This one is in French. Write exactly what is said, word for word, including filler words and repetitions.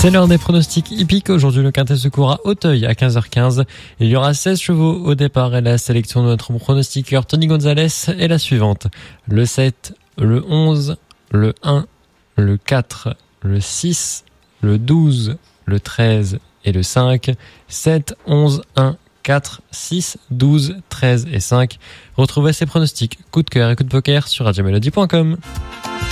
C'est l'heure des pronostics hippiques. Aujourd'hui, le Quintet se court à Auteuil à quinze heures quinze. Il y aura seize chevaux au départ et la sélection de notre pronostiqueur Tony Gonzalez est la suivante. Le sept, le onze, le un, le quatre, le six, le douze, le treize et le cinq. sept, onze, un, quatre, six, douze, treize et cinq. Retrouvez ces pronostics, coup de cœur et coup de poker sur radio mélodie point com.